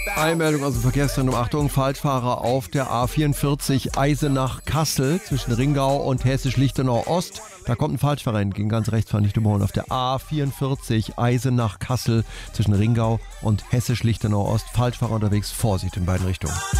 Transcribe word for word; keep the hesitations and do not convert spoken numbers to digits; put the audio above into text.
Eilmeldung aus dem Verkehrszentrum. Achtung, Falschfahrer auf der A vierundvierzig Eisenach-Kassel zwischen Ringau und Hessisch-Lichtenau-Ost. Da kommt ein Falschfahrer entgegen, ganz rechts, fahren nicht überholen. Auf der A vierundvierzig Eisenach-Kassel zwischen Ringau und Hessisch-Lichtenau-Ost. Falschfahrer unterwegs, Vorsicht in beiden Richtungen.